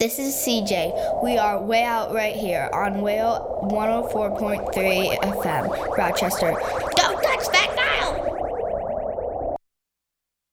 This is CJ. We are way out right here on Whale 104.3 FM, Rochester.